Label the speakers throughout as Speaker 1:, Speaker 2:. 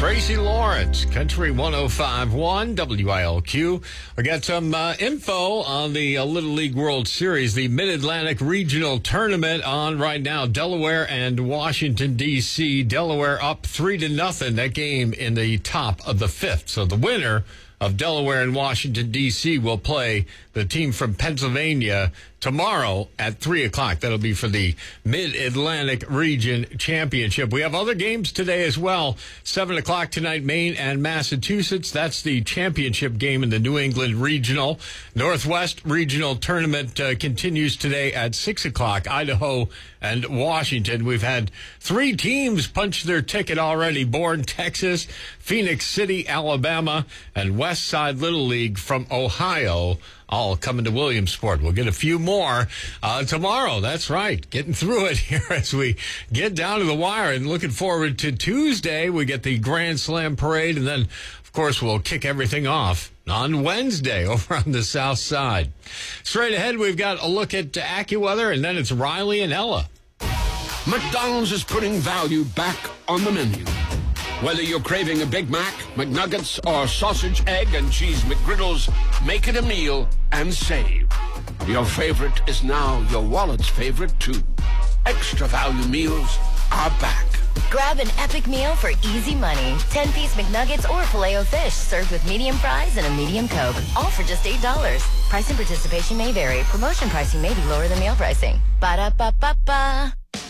Speaker 1: Tracy Lawrence, Country 105.1 WILQ. We got some info on the Little League World Series, the Mid-Atlantic Regional Tournament on right now. Delaware and Washington, D.C. Delaware up 3-0. That game in the top of the fifth. So the winner of Delaware and Washington, D.C. will play the team from Pennsylvania tomorrow at 3 o'clock. That'll be for the Mid-Atlantic Region Championship. We have other games today as well. 7 o'clock tonight, Maine and Massachusetts. That's the championship game in the New England Regional. Northwest Regional Tournament continues today at 6 o'clock, Idaho and Washington. We've had 3 teams punch their ticket already. Bourne, Texas, Phoenix City, Alabama, and West Side Little League from Ohio, all coming to Williamsport. We'll get a few more tomorrow. That's right. Getting through it here as we get down to the wire, and looking forward to Tuesday. We get the Grand Slam Parade, and then, of course, we'll kick everything off on Wednesday over on the south side. Straight ahead, we've got a look at AccuWeather, and then it's Riley and Ella.
Speaker 2: McDonald's is putting value back on the menu. Whether you're craving a Big Mac, McNuggets, or sausage, egg, and cheese McGriddles, make it a meal and save. Your favorite is now your wallet's favorite, too. Extra value meals are back.
Speaker 3: Grab an epic meal for easy money. 10-piece McNuggets or Filet-O-Fish served with medium fries and a medium Coke. All for just $8. Price and participation may vary. Promotion pricing may be lower than meal pricing. Ba-da-ba-ba-ba.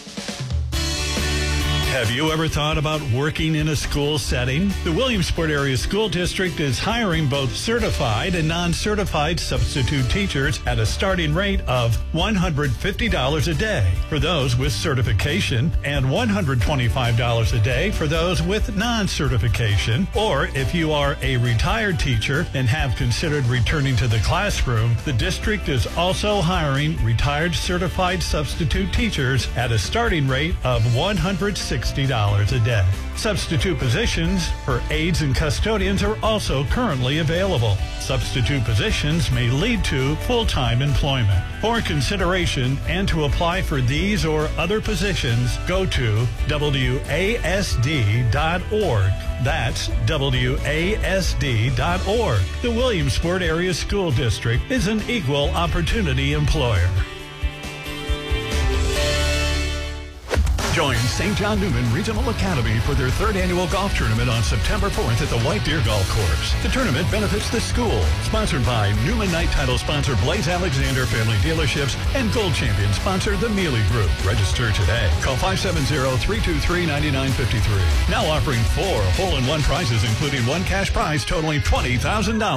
Speaker 4: Have you ever thought about working in a school setting? The Williamsport Area School District is hiring both certified and non-certified substitute teachers at a starting rate of $150 a day for those with certification and $125 a day for those with non-certification. Or if you are a retired teacher and have considered returning to the classroom, the district is also hiring retired certified substitute teachers at a starting rate of $160 a day. Substitute positions for aides and custodians are also currently available. Substitute positions may lead to full-time employment. For consideration and to apply for these or other positions, go to WASD.org. That's WASD.org. The Williamsport Area School District is an equal opportunity employer. Join St. John Newman Regional Academy for their 3rd annual golf tournament on September 4th at the White Deer Golf Course. The tournament benefits the school. Sponsored by Newman Knight title sponsor Blaze Alexander Family Dealerships and Gold Champion sponsor the Mealy Group. Register today. Call 570-323-9953. Now offering 4 hole-in-one prizes, including 1 cash prize totaling $20,000.